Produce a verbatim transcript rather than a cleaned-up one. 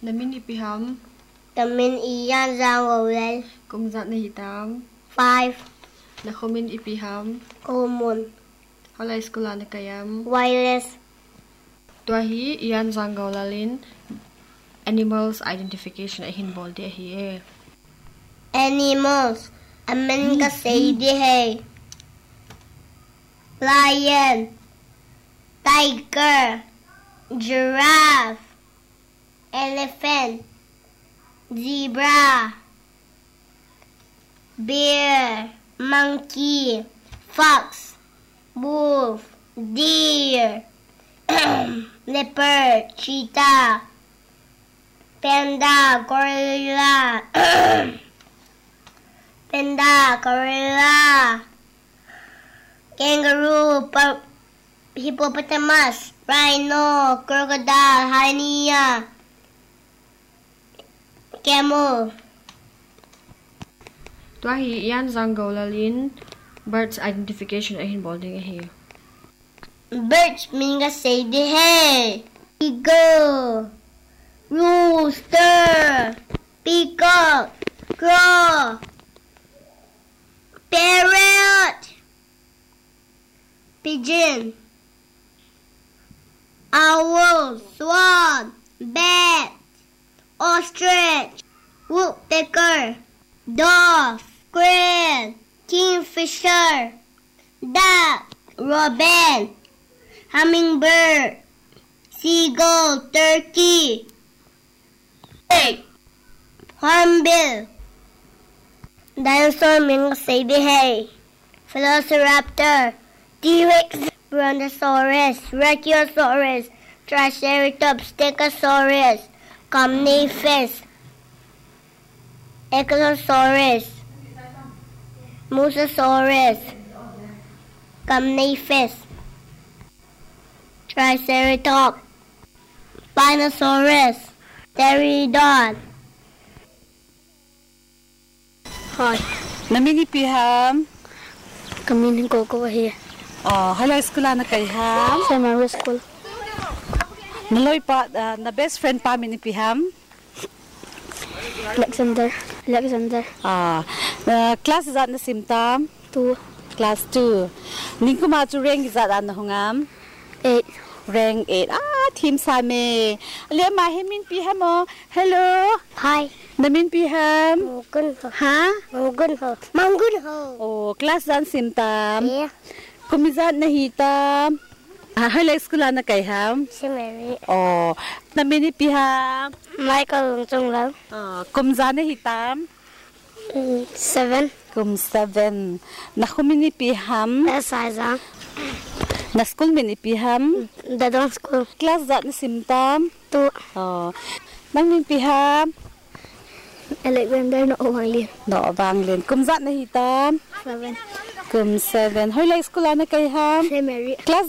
Namin ipiham. Tamin iyan zangolel. Kumzat na hitam. Five. Nakumin ipiham. Common. Hala eskula na kayam. Wireless. Tuahi iyan zangaw lalin. Animals identification ay hinbolde ahi eh. Animals. Amin ka say hey. Lion. Tiger. Giraffe. Elephant. Zebra. Bear. Monkey. Fox. Wolf. Deer. Leopard. Cheetah. Panda. Gorilla. Panda. Gorilla. Kangaroo. Hippopotamus. Rhino. Crocodile. Hyena. Camel. Tuahi iyan zangaw lalin. Birds identification ay hinbolde ahi. Birds minga say the hey. Eagle. Rooster. Peacock. Crow. Parrot. Pigeon. Owl. Swan. Bat. Ostrich. Woodpecker. Dove. Quail. Kingfisher. Duck. Robin. Hummingbird. Seagull. Turkey. Pig. Hornbill. Dinosaur means say the hey. Velociraptor. T-Rex. Brontosaurus. Brachiosaurus. Triceratops. Stegosaurus. Omnifus. Ankylosaurus. Mosasaurus. Omnifus. Triceratops. Spinosaurus. Pterodon. Hi. Namin ipiham. Kami din ko ko here. Oh, hello eskula na kayham. Sa Mary School. Naloy pa uh, na best friend pa min ipiham. Alexander. Alexander. Ah, uh, class zat na simtam. Two. Class two. Ning ko ma chu rank zat an hungam. Eight. Rank eight. Ah, team same. Le ma hemin piham mo. Hello. Hi. Namin piham. Mungkin ho. Ha? Mungkin ho. Mungkin ho. Oh, class zat simtam. Yeah. Kumizat na hitam. Ah, hello eskula na kayham. Si Mary. Oh, namin ipiham. Michael Lung Lang. Ah, kumza na hitam. Mm, seven. Kum seven. Nakumin ipiham. Esaiza. Na school min ipiham. Dadong School. Class zat na simtam. Two. Oh, namin ipiham. Alexander na Owang Lin. No, banglin. Kumza na hitam. Seven. Kum seven. Hoy, la eskula na kayham. Si Mary. Class